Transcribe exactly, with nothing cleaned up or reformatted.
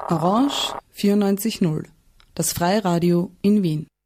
Orange vierundneunzig Komma null, das Freiradio in Wien.